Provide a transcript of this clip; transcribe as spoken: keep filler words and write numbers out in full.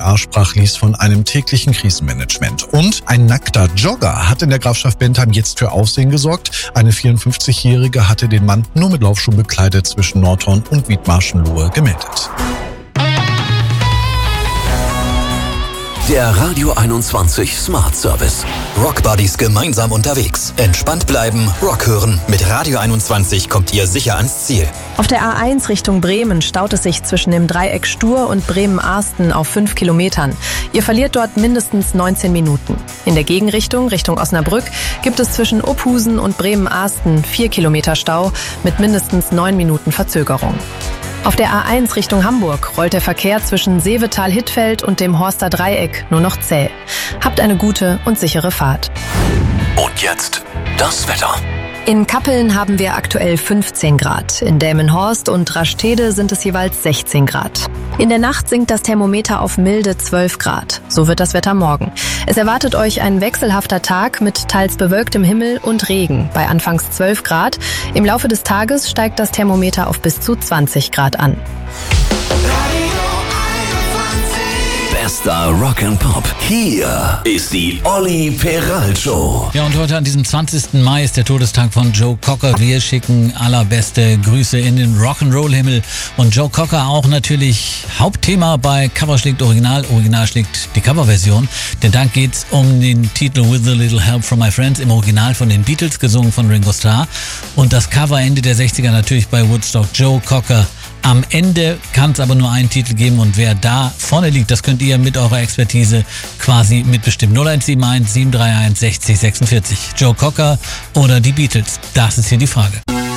A sprach Lies von einem täglichen Krisenmanagement. Und ein nackter Jogger hat in der Grafschaft Bentheim jetzt für Aufsehen gesorgt. Eine vierundfünfzigjährige hatte den Mann nur mit Laufschuhen bekleidet zwischen Nordhorn und Wiedmarschenlohe gemeldet. Der Radio einundzwanzig Smart Service. Rock Buddies gemeinsam unterwegs. Entspannt bleiben, Rock hören. Mit Radio einundzwanzig kommt ihr sicher ans Ziel. Auf der A eins Richtung Bremen staut es sich zwischen dem Dreieck Stur und Bremen-Arsten auf fünf Kilometern. Ihr verliert dort mindestens neunzehn Minuten. In der Gegenrichtung, Richtung Osnabrück, gibt es zwischen Opphusen und Bremen-Arsten vier Kilometer Stau mit mindestens neun Minuten Verzögerung. Auf der A eins Richtung Hamburg rollt der Verkehr zwischen Seevetal-Hittfeld und dem Horster Dreieck nur noch zäh. Habt eine gute und sichere Fahrt. Und jetzt das Wetter. In Kappeln haben wir aktuell fünfzehn Grad. In Delmenhorst und Rastede sind es jeweils sechzehn Grad. In der Nacht sinkt das Thermometer auf milde zwölf Grad. So wird das Wetter morgen. Es erwartet euch ein wechselhafter Tag mit teils bewölktem Himmel und Regen bei anfangs zwölf Grad. Im Laufe des Tages steigt das Thermometer auf bis zu zwanzig Grad an. Bester Rock and Pop. Hier ist die Olli Peralt Show. Ja, und heute an diesem zwanzigsten Mai ist der Todestag von Joe Cocker. Wir schicken allerbeste Grüße in den Rock'n'Roll-Himmel. Und Joe Cocker auch natürlich Hauptthema bei Cover schlägt Original. Original schlägt die Coverversion. Denn dann geht's um den Titel With a Little Help from My Friends im Original von den Beatles, gesungen von Ringo Starr. Und das Cover Ende der sechziger natürlich bei Woodstock, Joe Cocker. Am Ende kann es aber nur einen Titel geben und wer da vorne liegt, das könnt ihr mit eurer Expertise quasi mitbestimmen. null eins sieben eins sieben drei eins sechzig sechsundvierzig. Joe Cocker oder die Beatles? Das ist hier die Frage.